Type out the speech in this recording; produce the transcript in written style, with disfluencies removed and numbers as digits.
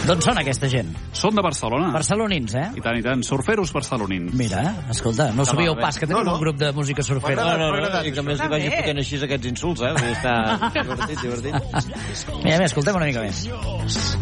D'on són aquesta gent? Són de Barcelona. Barcelonins, eh? I tant, surferos barcelonins. Mira, escolta, no sabíeu pas que tenim un grup de música surfera. No, i que més li vagi fotent així aquests insults, eh? Està divertit. Mira, escoltem una mica més.